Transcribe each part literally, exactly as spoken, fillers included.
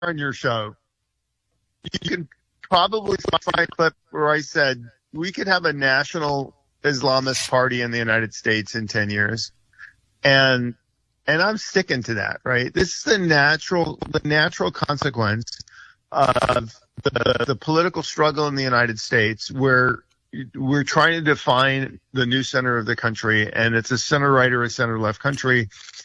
on your show, you can probably find a clip where I said we could have a national Islamist party in the United States in ten years. And, and I'm sticking to that, right? This is the natural, the natural consequence of the, the political struggle in the United States, where we're trying to define the new center of the country, and it's a center right or a center left country.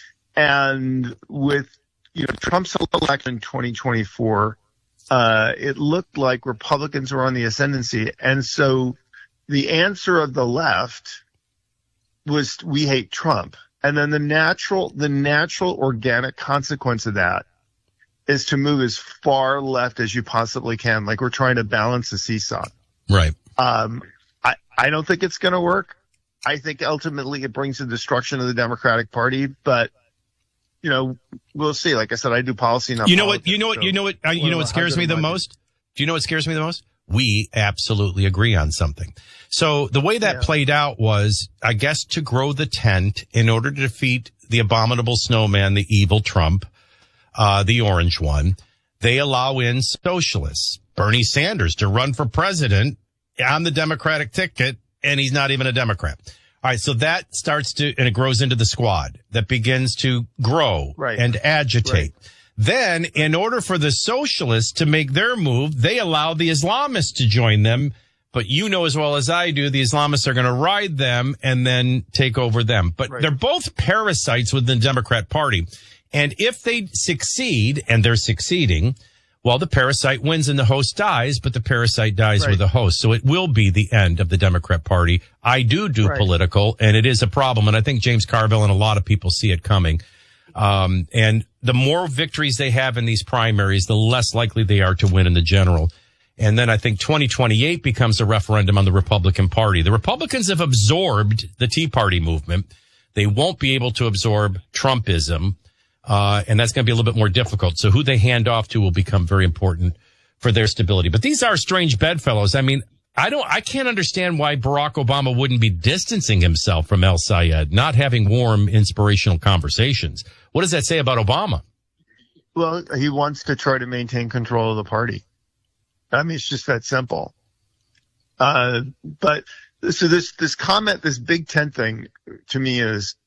And with, you know, Trump's election in twenty twenty-four, uh, it looked like Republicans were on the ascendancy. And so the answer of the left was, we hate Trump. And then the natural, the natural organic consequence of that is to move as far left as you possibly can. Like we're trying to balance the seesaw. Right. Um, I, I don't think it's going to work. I think ultimately it brings the destruction of the Democratic Party, but you know, we'll see. Like I said, I do policy. Not you know politics, what, you know what, so you know what, uh, you know what scares me the most? Do you know what scares me the most? We absolutely agree on something. So the way that yeah. played out was, I guess, to grow the tent in order to defeat the abominable snowman, the evil Trump, uh, the orange one. They allow in socialists, Bernie Sanders, to run for president on the Democratic ticket, and he's not even a Democrat. All right, so that starts to, and it grows into the squad that begins to grow right. and agitate. Right. Then, in order for the socialists to make their move, they allow the Islamists to join them. But you know as well as I do, the Islamists are going to ride them and then take over them. But right. they're both parasites within the Democrat Party. And if they succeed, and they're succeeding, well, the parasite wins and the host dies, but the parasite dies right. with the host. So it will be the end of the Democrat Party. I do do right. political, and it is a problem. And I think James Carville and a lot of people see it coming. Um, and the more victories they have in these primaries, the less likely they are to win in the general. And then I think twenty twenty-eight becomes a referendum on the Republican Party. The Republicans have absorbed the Tea Party movement. They won't be able to absorb Trumpism. Uh, and that's going to be a little bit more difficult. So who they hand off to will become very important for their stability. But these are strange bedfellows. I mean, I don't, I can't understand why Barack Obama wouldn't be distancing himself from El Sayed, not having warm, inspirational conversations. What does that say about Obama? Well, he wants to try to maintain control of the party. I mean, it's just that simple. Uh, but so this, this comment, this big tent thing to me is,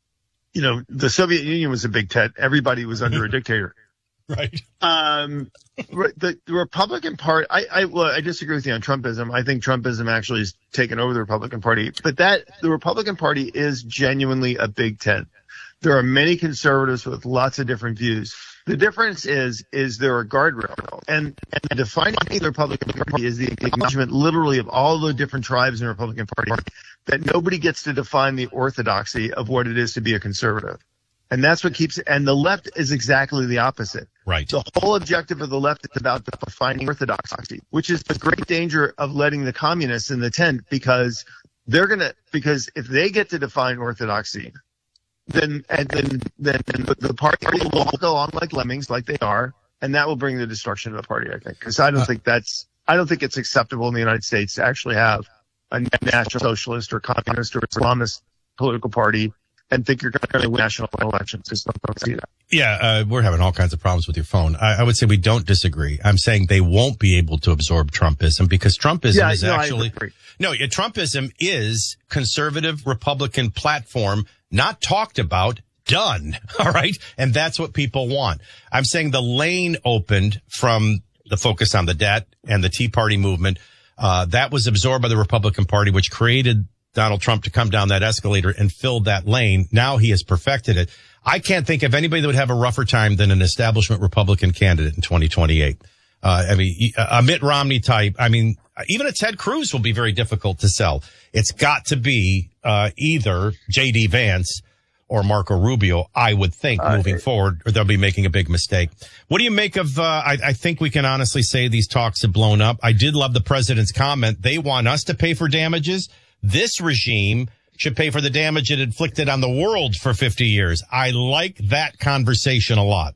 you know, the Soviet Union was a big tent. Everybody was under a dictator. Right. Um, the, the Republican Party, I, I, well, I disagree with you on Trumpism. I think Trumpism actually has taken over the Republican Party, but that, the Republican Party is genuinely a big tent. There are many conservatives with lots of different views. The difference is, is there a guardrail, and, and defining the Republican Party is the acknowledgement literally of all the different tribes in the Republican Party, that nobody gets to define the orthodoxy of what it is to be a conservative. And that's what keeps, and the left is exactly the opposite. Right. The whole objective of the left is about defining orthodoxy, which is the great danger of letting the communists in the tent, because they're gonna, because if they get to define orthodoxy, then, and then, then the, the party will go along like lemmings, like they are, and that will bring the destruction of the party, I think. Because I don't uh, think that's, I don't think it's acceptable in the United States to actually have a national socialist or communist or Islamist political party and think you're going to win national elections. Just don't see that. Yeah, uh, we're having all kinds of problems with your phone. I, I would say we don't disagree. I'm saying they won't be able to absorb Trumpism, because Trumpism yeah, is no, actually no. Yeah, Trumpism is conservative Republican platform, not talked about, done. All right, and that's what people want. I'm saying the lane opened from the focus on the debt and the Tea Party movement. Uh, that was absorbed by the Republican Party, which created Donald Trump to come down that escalator and fill that lane. Now he has perfected it. I can't think of anybody that would have a rougher time than an establishment Republican candidate in twenty twenty-eight. Uh, I mean, a Mitt Romney type. I mean, even a Ted Cruz will be very difficult to sell. It's got to be, uh, either J D Vance or Marco Rubio, I would think, uh, moving forward, or they'll be making a big mistake. What do you make of, uh, I, I think we can honestly say these talks have blown up. I did love the president's comment. They want us to pay for damages. This regime should pay for the damage it inflicted on the world for fifty years. I like that conversation a lot.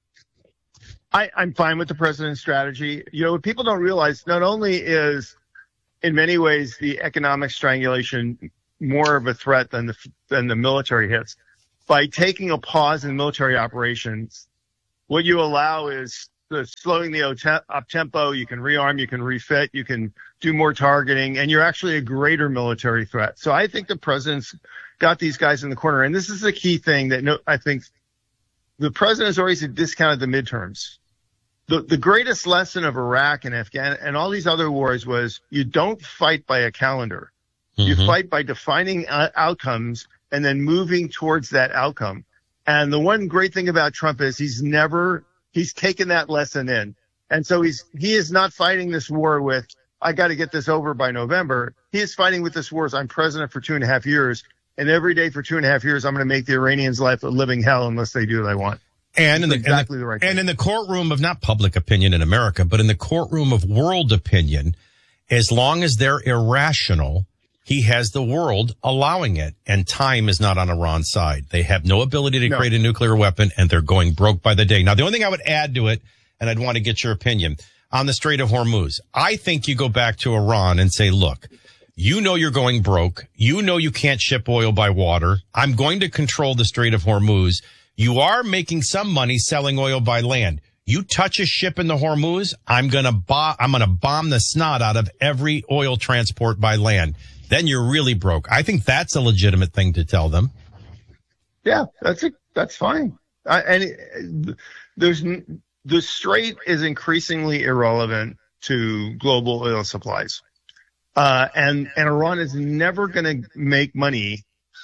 I, I'm fine with the president's strategy. You know, what people don't realize, not only is, in many ways, the economic strangulation more of a threat than the, than the military hits. By taking a pause in military operations, what you allow is the slowing the up tempo. You can rearm, you can refit, you can do more targeting, and you're actually a greater military threat. So I think the president's got these guys in the corner. And this is the key thing that no, I think the president has always discounted the midterms. The, the greatest lesson of Iraq and Afghan and all these other wars was you don't fight by a calendar. Mm-hmm. You fight by defining uh, outcomes and then moving towards that outcome. And the one great thing about Trump is he's never, he's taken that lesson in. And so he's, he is not fighting this war with, I got to get this over by November. He is fighting with this war as I'm president for two and a half years. And every day for two and a half years, I'm going to make the Iranians' life a living hell unless they do what I want. And in the, exactly and, the, the right and in the courtroom of not public opinion in America, but in the courtroom of world opinion, as long as they're irrational, he has the world allowing it. And time is not on Iran's side. They have no ability to no. create a nuclear weapon, and they're going broke by the day. Now, the only thing I would add to it, and I'd want to get your opinion, on the Strait of Hormuz, I think you go back to Iran and say, look, you know you're going broke. You know you can't ship oil by water. I'm going to control the Strait of Hormuz. You are making some money selling oil by land. You touch a ship in the Hormuz, I'm gonna bo- I'm gonna bomb the snot out of every oil transport by land. Then you're really broke. I think that's a legitimate thing to tell them. Yeah, that's a, that's fine. I, and it, there's the Strait is increasingly irrelevant to global oil supplies, uh, and and Iran is never going to make money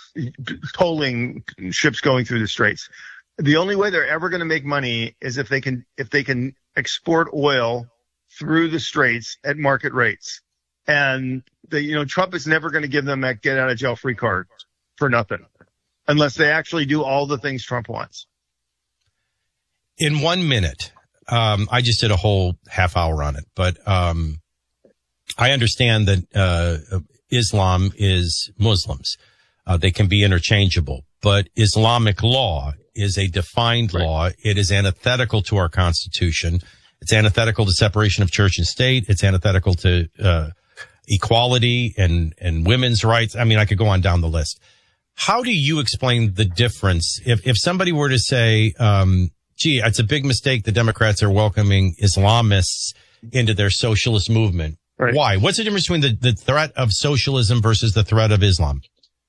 tolling ships going through the Straits. The only way they're ever going to make money is if they can, if they can export oil through the Straits at market rates. And the, you know, Trump is never going to give them that get out of jail free card for nothing unless they actually do all the things Trump wants. In one minute, um, I just did a whole half hour on it, but, um, I understand that, uh, Islam is Muslims. Uh, they can be interchangeable, but Islamic law is a defined right. law. It is antithetical to our Constitution. It's antithetical to separation of church and state. It's antithetical to uh equality and and women's rights. I mean, I could go on down the list. How do you explain the difference if if somebody were to say, um, gee, it's a big mistake the Democrats are welcoming Islamists into their socialist movement? Right. Why? What's the difference between the, the threat of socialism versus the threat of Islam?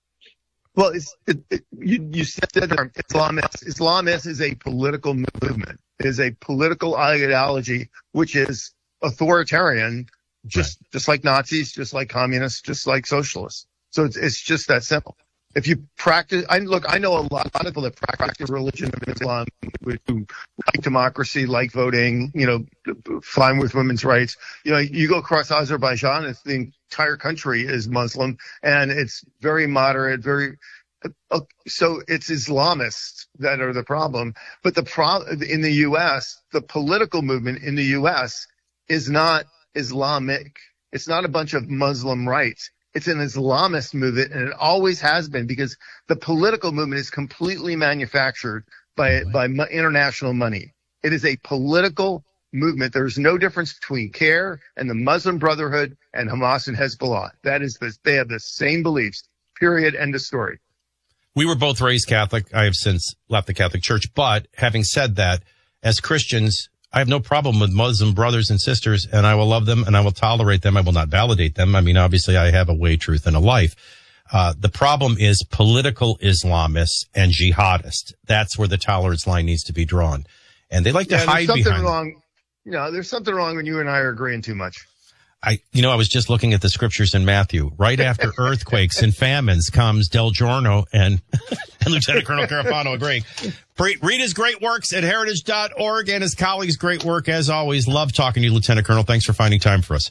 Well, it's, it, it, you, you said the term Islamist. Islamist is a political movement. It is a political ideology which is authoritarian, just right. just like Nazis, just like communists, just like socialists. So it's it's just that simple. If you practice, I look, I know a lot, a lot of people that practice religion of Islam who like democracy, like voting, you know, fine with women's rights. You know, you go across Azerbaijan, it's the entire country is Muslim, and it's very moderate, very. Uh, so it's Islamists that are the problem. But the problem in the U S, the political movement in the U S is not Islamic. It's not a bunch of Muslim rights. It's an Islamist movement, and it always has been, because the political movement is completely manufactured by by international money. It is a political movement. There's no difference between CAIR and the Muslim Brotherhood and Hamas and Hezbollah. That is the, they have the same beliefs. Period. End of story. We were both raised Catholic. I have since left the Catholic Church. But having said that, as Christians, I have no problem with Muslim brothers and sisters, and I will love them and I will tolerate them. I will not validate them. I mean, obviously I have a way, truth, and a life. Uh, the problem is political Islamists and jihadists. That's where the tolerance line needs to be drawn. And they like to yeah, hide there's something behind. Wrong. You know, there's something wrong when you and I are agreeing too much. I, you know, I was just looking at the scriptures in Matthew. Right after earthquakes and famines comes Del Giorno and, and Lieutenant Colonel Carafano agree. Read his great works at heritage dot org and his colleagues' great work as always. Love talking to you, Lieutenant Colonel. Thanks for finding time for us.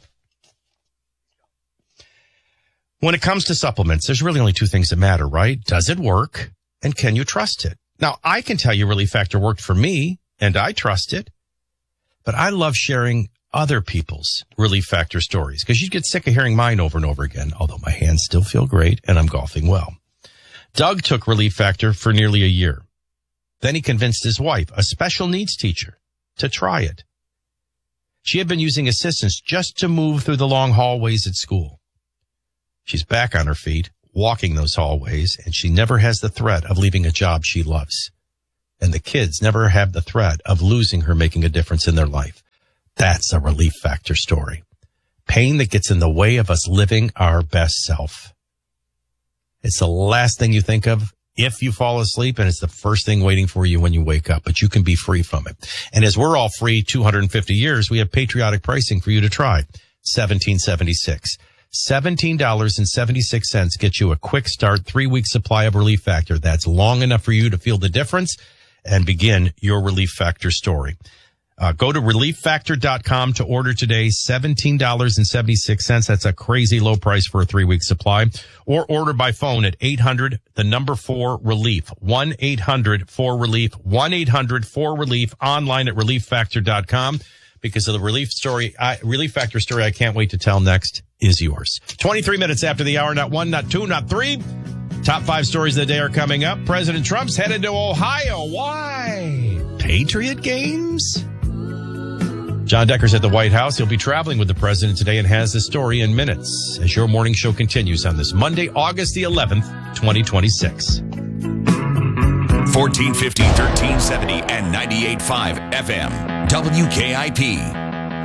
When it comes to supplements, there's really only two things that matter, right? Does it work? And can you trust it? Now, I can tell you Relief Factor worked for me, and I trust it. But I love sharing other people's Relief Factor stories, because you get sick of hearing mine over and over again, although my hands still feel great and I'm golfing well. Doug took Relief Factor for nearly a year. Then he convinced his wife, a special needs teacher, to try it. She had been using assistance just to move through the long hallways at school. She's back on her feet, walking those hallways, and she never has the threat of leaving a job she loves. and the kids never have the threat of losing her making a difference in their life. That's a Relief Factor story. Pain that gets in the way of us living our best self. It's the last thing you think of if you fall asleep, and it's the first thing waiting for you when you wake up, but you can be free from it. And as we're all free two hundred fifty years, we have patriotic pricing for you to try. seventeen seventy-six. seventeen dollars and seventy-six cents gets you a quick start, three-week supply of Relief Factor. That's long enough for you to feel the difference and begin your Relief Factor story. Uh, go to relief factor dot com to order today, seventeen dollars and seventy-six cents. That's a crazy low price for a three-week supply. Or order by phone at eight hundred, the number four, relief, one eight hundred four relief, one eight hundred four relief, online at relief factor dot com. Because of the Relief story, I, Relief Factor story I can't wait to tell next is yours. twenty-three minutes after the hour, not one, not two, not three. Top five stories of the day are coming up. President Trump's headed to Ohio. Why? Patriot games? John Decker's at the White House. He'll be traveling with the president today and has the story in minutes as your morning show continues on this Monday, August the eleventh, twenty twenty-six. fourteen fifty, thirteen seventy, and ninety-eight point five F M. W K I P.